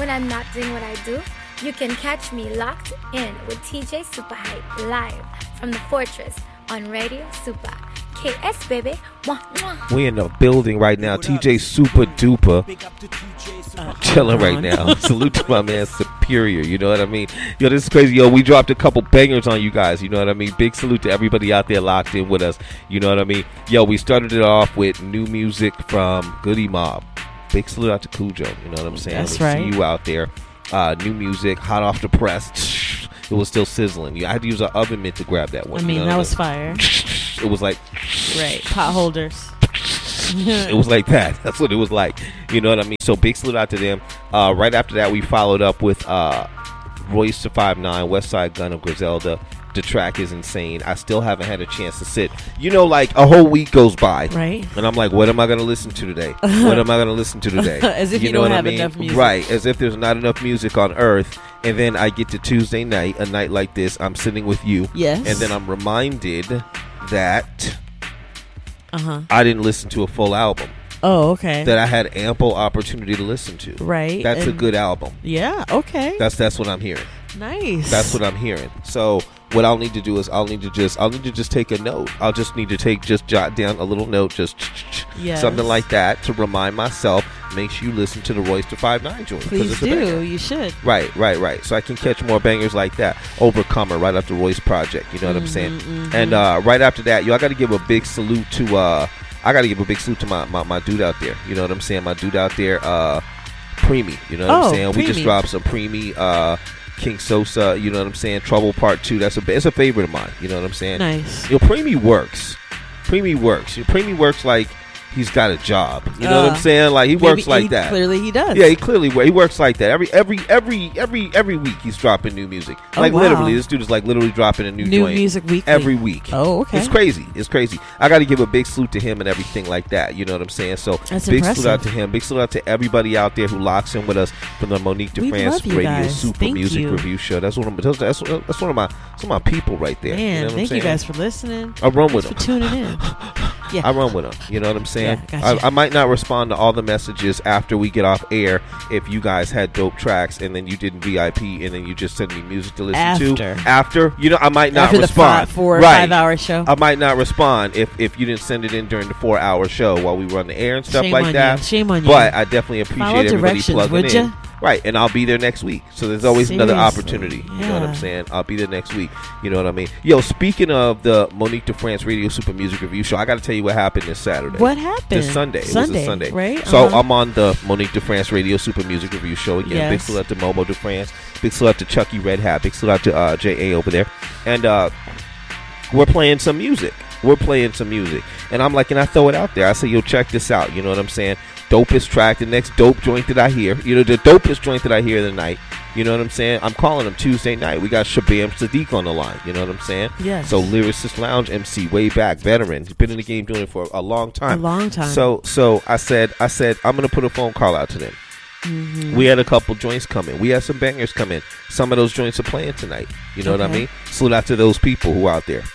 when I'm not doing what I do, you can catch me locked in with TJ Super Hype live from the Fortress on Radio Super. KS, baby. Mwah, mwah. We in the building right now. TJ Super Duper. Chilling right now. Salute to my man Superior. You know what I mean? Yo, this is crazy. Yo, we dropped a couple bangers on you guys. You know what I mean? Big salute to everybody out there locked in with us. You know what I mean? Yo, we started it off with new music from Goody Mob. Big salute out to Cujo. You know what I'm saying? That's we right. See you out there. New music, hot off the press. It was still sizzling. I had to use an oven mitt to grab that one. I mean, that was fire. It was like... Right. Pot holders. It was like that. That's what it was like. You know what I mean? So big salute out to them. Right after that, we followed up with Royce da 5'9", Westside Gun of Griselda. The track is insane. I still haven't had a chance to sit. You know, like a whole week goes by. Right. And I'm like, what am I going to listen to today? What am I going to listen to today? As if you know don't what have I mean? enough music. Right. As if there's not enough music on earth. And then I get to Tuesday night, a night like this, I'm sitting with you. Yes. And then I'm reminded that I didn't listen to a full album. Oh, okay. That I had ample opportunity to listen to. Right. That's a good album. Yeah, okay. That's what I'm hearing. Nice. That's what I'm hearing. So what I'll need to do is I'll need to just take a note. I'll just need to just jot down a little note, just something like that to remind myself. Make sure you listen to the Royce da 5'9" joint. Please do. You should. Right. So I can catch more bangers like that. Overcomer right after Royce Project. You know what I'm saying? Mm-hmm. And right after that, I got to give a big salute to my dude out there. You know what I'm saying? My dude out there, Preemie. You know what I'm saying? We just dropped some Preemie. King Sosa, you know what I'm saying? Trouble Part 2. It's a favorite of mine. You know what I'm saying? Nice. Preemie works. Preemie works like he's got a job. You know what I'm saying? Like he works like that. Clearly he does. Yeah, he works like that. Every week he's dropping new music. Like literally, this dude is like literally dropping a new joint music weekly. every week. Oh, okay. It's crazy. I got to give a big salute to him and everything like that. You know what I'm saying? So that's big impressive. salute out to him. Big salute out to everybody out there who locks in with us from the Monique DeFrance Radio Super Music Review Show. That's one of my people right there. Man, you know thank you guys for listening. I run with them. For tuning in. Yeah. I run with them. You know what I'm saying? Yeah, gotcha. I might not respond to all the messages after we get off air if you guys had dope tracks and then you didn't VIP and then you just send me music to listen to. After, I might not respond. The 4 or 5 hour show. I might not respond if you didn't send it in during the 4 hour show while we were on the air and stuff like that. Shame on you. But I definitely appreciate everybody plugging in. You? Right, and I'll be there next week. So there's always another opportunity. Yeah. You know what I'm saying? I'll be there next week. You know what I mean? Yo, speaking of the Monique DeFrance Radio Super Music Review Show, I got to tell you what happened this Saturday. What happened? This Sunday. It was a Sunday. Right? So I'm on the Monique DeFrance Radio Super Music Review Show again. Yes. Big salute to Momo DeFrance. Big salute to Chucky Red Hat. Big salute to J.A. over there. And we're playing some music. And I'm like, can I throw it out there? I say, yo, check this out. You know what I'm saying? Dopest track, the next dope joint that I hear. The dopest joint that I hear tonight. You know what I'm saying? I'm calling him Tuesday night. We got Shabam Sadiq on the line. You know what I'm saying? Yes. So Lyricist Lounge MC, way back, veteran. He's been in the game doing it for a long time. So I said, I'm going to put a phone call out to them. Mm-hmm. We had a couple joints coming. We had some bangers coming. Some of those joints are playing tonight. You know what I mean? Salute out to those people who are out there.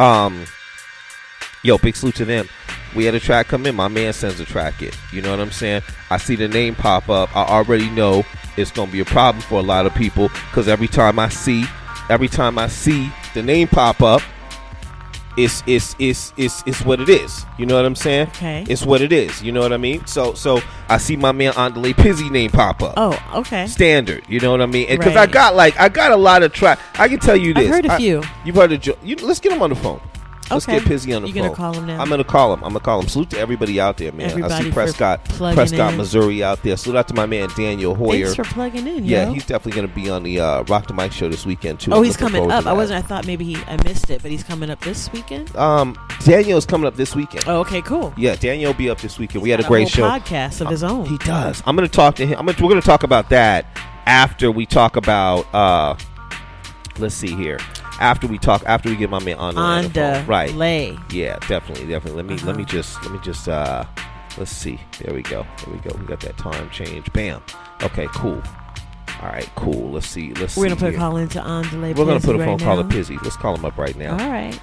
Yo, big salute to them. We had a track come in. My man sends a track in. You know what I'm saying? I see the name pop up. I already know it's going to be a problem for a lot of people because every time I see the name pop up, it's what it is. You know what I'm saying? Okay. It's what it is. You know what I mean? So I see my man Andale Pizzy name pop up. Oh, okay. Standard. You know what I mean? Because I got a lot of track. I can tell you this. I've heard a few. You've heard let's get him on the phone. Let's get Pizzy on the phone. You're going to call him now? I'm going to call him. Salute to everybody out there, man. I see Prescott, Missouri out there. Salute out to my man Daniel Hoyer. Thanks for plugging in, Yeah, he's definitely going to be on the Rock the Mic show this weekend, too. Oh, he's coming up. I thought maybe I missed it, but he's coming up this weekend? Daniel's coming up this weekend. Oh, okay, cool. Yeah, Daniel will be up this weekend. We had a great show. Podcast of his own. He does. I'm going to talk to him. We're going to talk about that after we talk about, let's see here. After we get my man on the phone. Right. Yeah, definitely. Let me just let's see. There we go. We got that time change. Bam. Okay, cool. All right, cool. Let's see. We're gonna put a call into Andale. We're gonna put a phone call to Pizzy. Let's call him up right now. All right.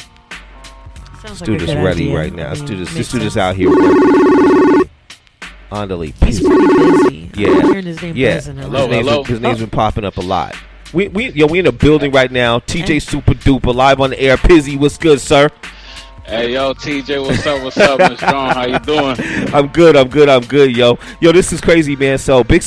Let's do this ready right now. Let's do this. Let's do this out here. Andale He's Pizzy. pretty busy. Yeah. I'm hearing his name Yeah. buzzing around. Hello. His name's been popping up a lot. We in the building right now. TJ Super Duper live on the air. Pizzy, what's good, sir? Hey, yo, TJ, what's up? What's up, Mr. Strong? How you doing? I'm good, yo. Yo, this is crazy, man. So big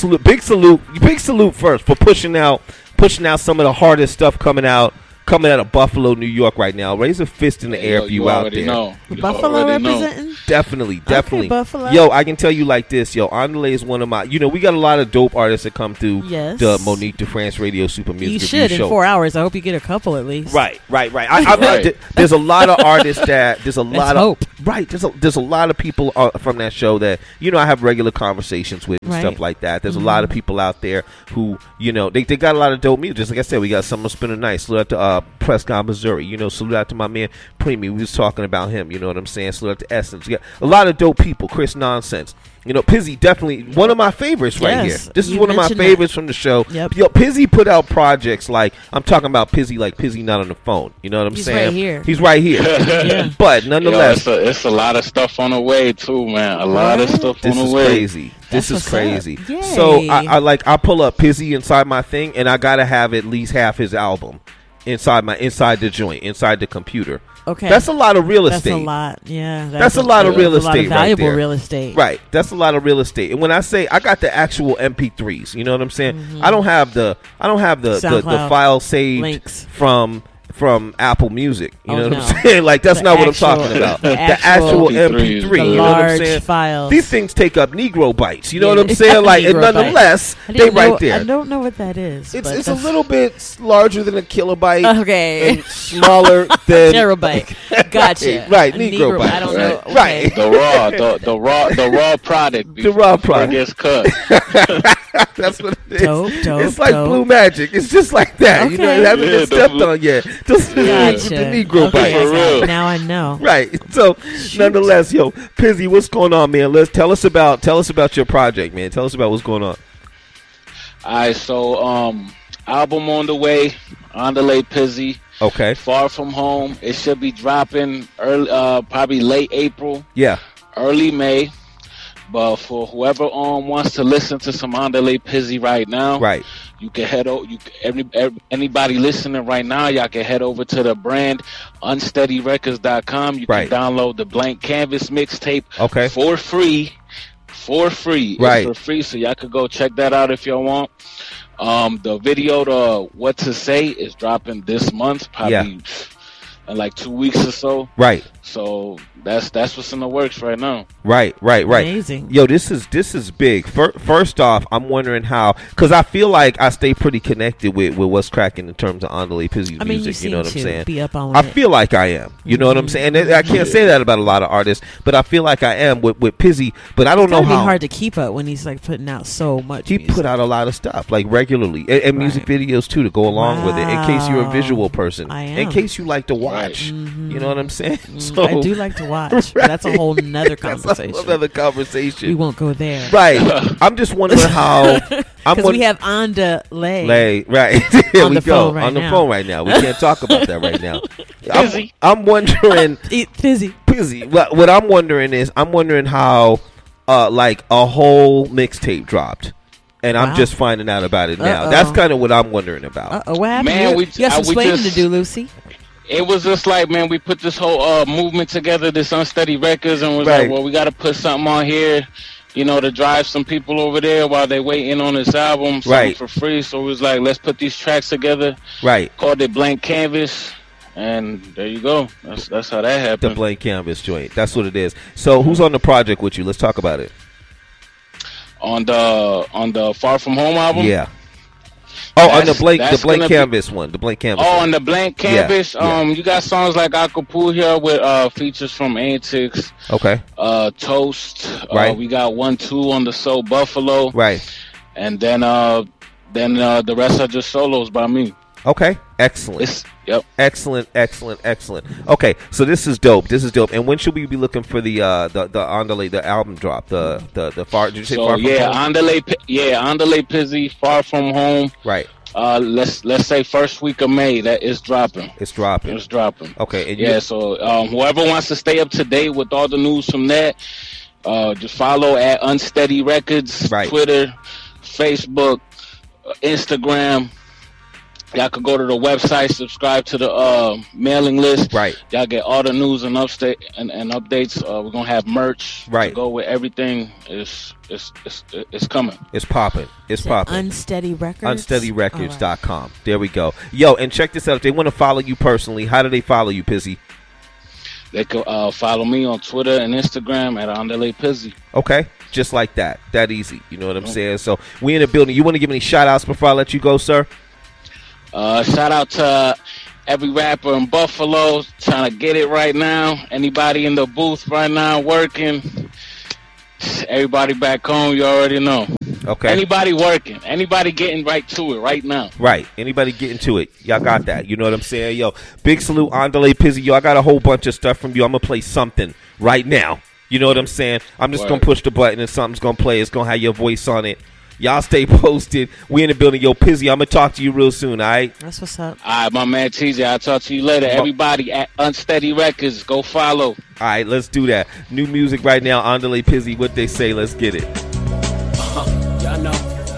salute first for pushing out some of the hardest stuff coming out of Buffalo, New York right now. Raise a fist in the air if you out there. Know. Buffalo representing? Definitely. Okay, Buffalo. Yo, I can tell you like this, yo. Andale is one of my. We got a lot of dope artists that come through the Monique DeFrance Radio Super Music You Review should show. in 4 hours. I hope you get a couple at least. Right. There's a lot of artists that there's a lot of hope. Right. There's a lot of people from that show that I have regular conversations with and stuff like that. There's a lot of people out there who they got a lot of dope music. Just like I said, we got Summer Spinner Night. Salute out to Prescott, Missouri. Salute out to my man Preemie. We was talking about him. You know what I'm saying? Salute out to Essence. We got a lot of dope people. Chris Nonsense. Pizzy definitely one of my favorites right here. This is one of my favorites from the show. Yep. Yo, Pizzy put out projects like I'm talking about Pizzy like Pizzy not on the phone. You know what I'm saying? Right here. He's right here. Yeah. But nonetheless, it's a lot of stuff on the way too, man. A lot of stuff on the way. Crazy. This is crazy. Yay. So I pull up Pizzy inside my thing, and I gotta have at least half his album inside the joint, inside the computer. Okay. That's a lot of real estate. That's a lot. Yeah. That's a lot of real estate. A lot of valuable right there. real estate. Right. That's a lot of real estate. And when I say I got the actual MP3s, you know what I'm saying? I don't have the file saved links from Apple Music. You know what no. I'm saying? Like that's not what I'm talking about. The actual MP3. The you know what I'm saying? large files. These things take up Negro bytes. You know Yeah, what I'm saying? Like, and Negro nonetheless, I they didn't know- right there. I don't know what that is. It's but a little bit larger than a kilobyte. Okay. And smaller than terabyte. Gotcha. Right, Negro byte. I don't know. Okay. Right. The raw product. The raw before product. it gets cut. That's what it is. Dope, it's like dope. Blue Magic. It's just like that. You know, Okay. it hasn't been Yeah, stepped on yet. Just Gotcha. the Negro Okay, byte. For real. Now I know. Right. So, nonetheless, yo, Pizzy, what's going on, man? Tell us about your project, man. Tell us about what's going on. All right, so album on the way, Andale Pizzy. Okay. Far From Home. It should be dropping early, probably late April, Yeah. early May. But for whoever wants to listen to some Andale Pizzy right now, Right. you can head over. Anybody listening right now, y'all can head over to the brand unsteadyrecords.com. You Right. can download the Blank Canvas mixtape Okay. for free. Right. It's for free, so y'all could go check that out if y'all want. The video to What to Say is dropping this month, probably in like 2 weeks or so. Right. So that's what's in the works right now. Right. Amazing. Yo, this is big. First off, I'm wondering how, because I feel like I stay pretty connected with what's cracking in terms of Andale Pizzy's I mean, music. you know what I'm seem to saying? be up on I it. feel like I am. You know what I'm saying? And I can't say that about a lot of artists, but I feel like I am with Pizzy. But I don't know It's gotta how be hard to keep up when he's like putting out so much. he music. put out a lot of stuff like regularly, and music videos too to go along with it. In case you're a visual person, I am. in case you like to watch. You know what I'm saying? So I do like to watch. But that's a whole nother conversation. That's another conversation. We won't go there. Right. I'm just wondering how. Because we have Andale. Right. Here On we the go. phone right On the now. phone right now. We can't talk about that right now. Pizzy. I'm wondering. Fizzy. Pizzy. What I'm wondering is, how, like a whole mixtape dropped. And I'm Wow. just finding out about it now. Uh-oh. That's kind of what I'm wondering about. What happened? Man, you got some we explaining just- to do, Lucy. It was just like, man, we put this whole movement together, this Unsteady Records, and was Right. like, well, we got to put something on here, to drive some people over there while they waiting on this album, something Right. for free. So it was like, let's put these tracks together. Right. Called it Blank Canvas, and there you go. That's how that The happened. Blank Canvas joint. That's what it is. So who's on the project with you? Let's talk about it. On the Far From Home album. Yeah. Oh, on the That's blank gonna be- canvas one. The blank canvas. Oh, one. on the Blank Canvas. Yeah. You got songs like Acapulco with features from Antics, Okay. Toast. Right. We got 1-2 on the Soul Buffalo. Right. And then the rest are just solos by me. Okay. Excellent. Yep. Excellent. Okay, so this is dope. And when should we be looking for the Andale, the album drop? The far. Did you say So Far From yeah, Home? Andale Pizzy, Far From Home. Right. Let's say first week of May that is dropping. It's dropping. It's dropping. Okay. And Yeah. So whoever wants to stay up to date with all the news from that, Just follow at Unsteady Records, right. Twitter, Facebook, Instagram. Y'all can go to the website, subscribe to the mailing list. Right. Y'all get all the news and updates. We're gonna have merch. Right. To go with everything. It's coming. It's popping. It's popping. Unsteady Records. UnsteadyRecords.com. Right. There we go. Yo, and check this out. If they want to follow you personally, how do they follow you, Pizzy? They can follow me on Twitter and Instagram at Andale Pizzy. Okay. Just like that. That easy. You know what I'm saying? So we in the building. You want to give any shout outs before I let you go, sir? Shout out to every rapper in Buffalo trying to get it right now. Anybody in the booth right now working. Everybody back home, you already know. Okay. Anybody working. Anybody getting right to it right now. Right. Anybody getting to it. Y'all got that. You know what I'm saying? Yo, big salute, Andale Pizzy. Yo, I got a whole bunch of stuff from you. I'm going to play something right now. You know what I'm saying? I'm just going to push the button and something's going to play. It's going to have your voice on it. Y'all stay posted. We in the building. Yo, Pizzy, I'm going to talk to you real soon, all right? That's what's up. All right, my man TJ, I'll talk to you later. Everybody at Unsteady Records, go follow. All right, let's do that. New music right now, Andale Pizzy, what they say. Let's get it.